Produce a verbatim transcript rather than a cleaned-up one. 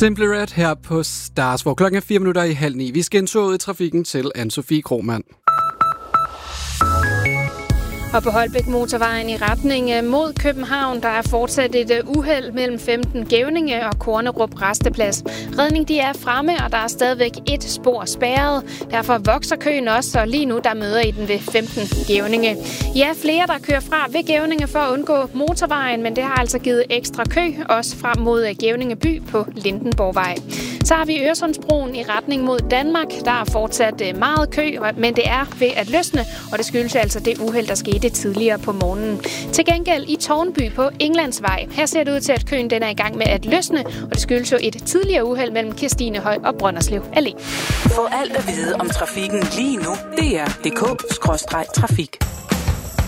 Simply Red her på Stars, hvor klokken er fire minutter i halv ni. Vi skal en tur ud i trafikken til Anne-Sophie Krohmann. Og på Holbæk Motorvejen i retning mod København, der er fortsat et uheld mellem femten Gævninge og Kornerup Rasteplads. Redning de er fremme, og der er stadigvæk et spor spærret. Derfor vokser køen også, og lige nu der møder I den ved femten Gævninge. I er flere, der kører fra ved Gævninge for at undgå motorvejen, men det har altså givet ekstra kø, også frem mod Gævninge by på Lindenborgvej. Så har vi Øresundsbroen i retning mod Danmark. Der er fortsat meget kø, men det er ved at løsne, og det skyldes altså det uheld, der skete tidligere på morgenen. Til gengæld i Tårnby på Englandsvej. Her ser det ud til, at køen den er i gang med at løsne, og det skyldes jo et tidligere uheld mellem Kirstinehøj og Brønderslev Allé. Få alt at vide om trafikken lige nu. D R punktum d k skråstreg trafik.